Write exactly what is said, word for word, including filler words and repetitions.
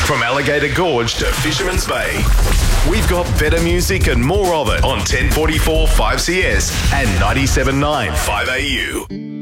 From Alligator Gorge to Fisherman's Bay. We've got better music and more of it on ten forty-four five C S and ninety-seven point nine five A U.